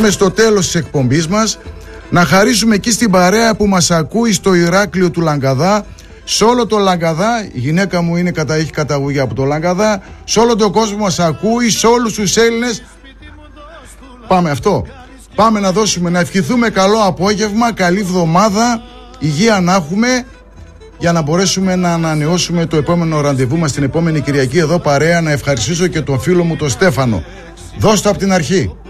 φτάσαμε στο τέλος της εκπομπής μας. Να χαρίσουμε εκεί στην παρέα που μας ακούει στο Ηράκλειο του Λαγκαδά, σε όλο το Λαγκαδά. Η γυναίκα μου έχει καταγωγή από το Λαγκαδά. Σε όλο τον κόσμο μας ακούει, σε όλους τους Έλληνες. Πάμε να ευχηθούμε καλό απόγευμα, καλή εβδομάδα, υγεία να έχουμε, για να μπορέσουμε να ανανεώσουμε το επόμενο ραντεβού μας την επόμενη Κυριακή εδώ παρέα. Να ευχαριστήσω και τον φίλο μου τον Στέφανο. Δώσ' το από την αρχή.